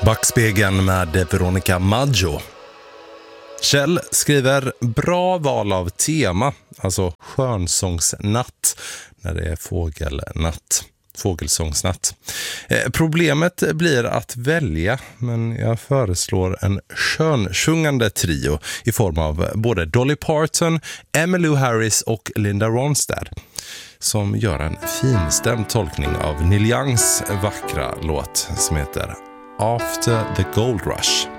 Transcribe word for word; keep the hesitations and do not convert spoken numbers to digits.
Backspegeln med Veronica Maggio. Kjell skriver bra val av tema, alltså skönsångsnatt när det är fågelnatt. Fågelsångsnatt. Eh, problemet blir att välja, men jag föreslår en skönsjungande trio i form av både Dolly Parton, Emmylou Harris och Linda Ronstadt som gör en finstämd tolkning av Neil Youngs vackra låt som heter After the Gold Rush.